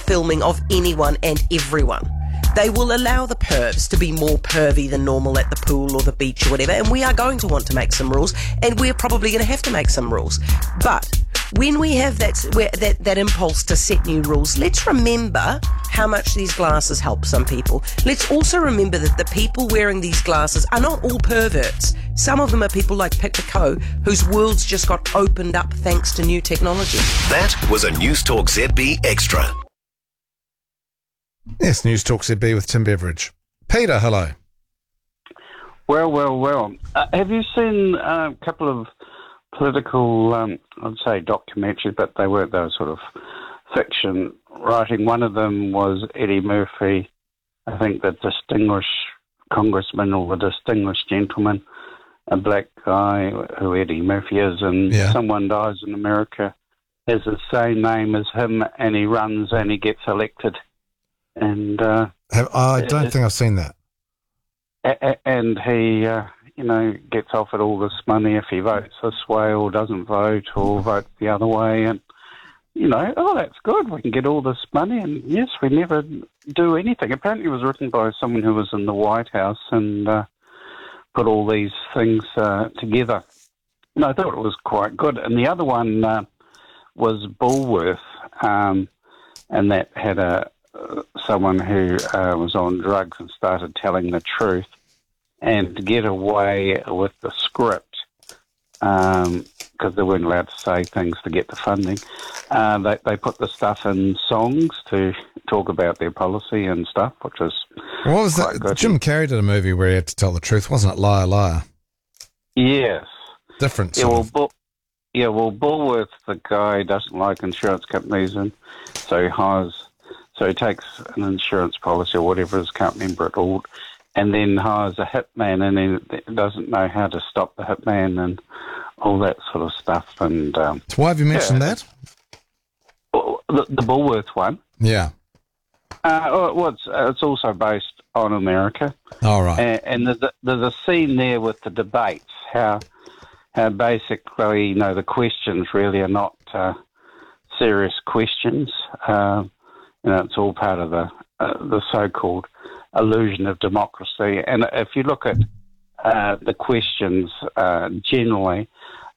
filming of anyone and everyone. They will allow the pervs to be more pervy than normal at the pool or the beach or whatever, and we are going to want to make some rules, and we're probably going to have to make some rules. But when we have that impulse to set new rules, let's remember how much these glasses help some people. Let's also remember that the people wearing these glasses are not all perverts. Some of them are people like Pick the Co, whose worlds just got opened up thanks to new technology. That was a News Talk ZB Extra. Yes, News Talk ZB with Tim Beveridge. Peter, hello. Well. Have you seen a couple of political, I'd say documentaries, but they were sort of fiction writing. One of them was Eddie Murphy, I think the distinguished congressman or the distinguished gentleman, a black guy who Eddie Murphy is, and someone dies in America, has the same name as him, and he runs and he gets elected. And I don't think I've seen that. And he, gets offered all this money if he votes this way or doesn't vote or votes the other way. And, that's good. We can get all this money. And, yes, we never do anything. Apparently it was written by someone who was in the White House and put all these things together. And I thought it was quite good. And the other one was Bulworth, and that had someone who was on drugs and started telling the truth, and to get away with the script, because they weren't allowed to say things to get the funding, they put the stuff in songs to talk about their policy and stuff, which was what was quite that? good. Jim Carrey did a movie where he had to tell the truth, wasn't it? Liar, Liar. Yes. Different. Bulworth, the guy, doesn't like insurance companies, and so he takes an insurance policy or whatever, can't remember it all, and then hires a hitman, and then doesn't know how to stop the hitman and all that sort of stuff. And So why have you mentioned that? The Bulworth one. Yeah. It's also based on America. All right. And there's a scene there with the debates, how basically, the questions really are not serious questions. It's all part of the so-called illusion of democracy. And if you look at the questions generally,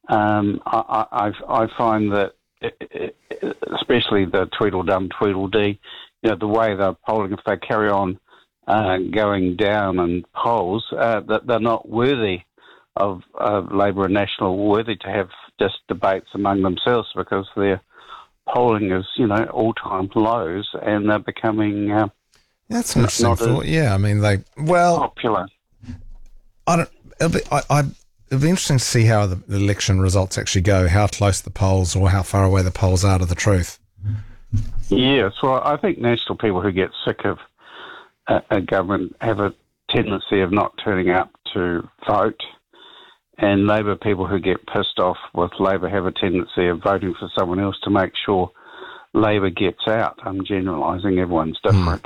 I find that, especially the Tweedledum, Tweedledee, the way they're polling, if they carry on going down in polls, that they're not worthy of Labour and National, worthy to have just debates among themselves, because their polling is, all-time lows, and they're becoming that's an interesting thought. Yeah, I mean, popular. It'll be interesting to see how the election results actually go, how close the polls or how far away the polls are to the truth. Yes, well, I think national people who get sick of a government have a tendency of not turning up to vote, and Labor people who get pissed off with Labor have a tendency of voting for someone else to make sure Labor gets out. I'm generalising, everyone's different.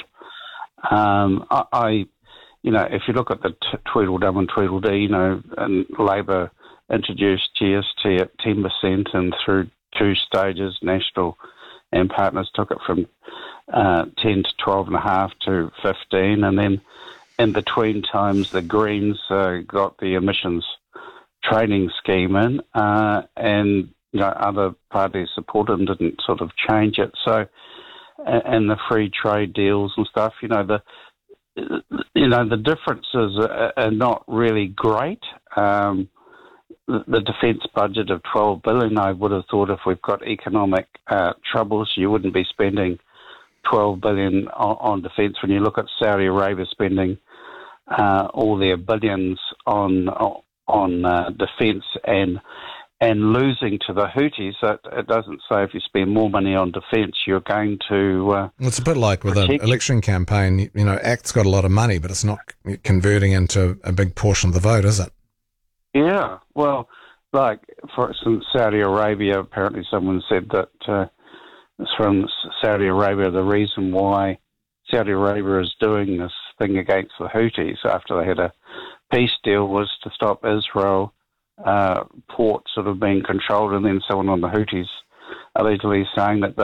If you look at the Tweedledum and Tweedledee, and Labor introduced GST at 10%, and through two stages, National and Partners took it from 10 to 12.5 to 15, and then in between times the Greens got the emissions trading scheme in, and other parties supported and didn't sort of change it. So, and the free trade deals and stuff, the differences are not really great. The defence budget of $12 billion, I would have thought, if we've got economic troubles, you wouldn't be spending $12 billion on defence. When you look at Saudi Arabia spending all their billions on defence and losing to the Houthis, it doesn't say if you spend more money on defence, you're going to it's a bit like with an election campaign. ACT's got a lot of money, but it's not converting into a big portion of the vote, is it? Yeah, well, like, for instance, Saudi Arabia, apparently someone said that it's from Saudi Arabia, the reason why Saudi Arabia is doing this thing against the Houthis after they had a peace deal was to stop Israel ports sort of being controlled, and then someone on the Houthis allegedly saying that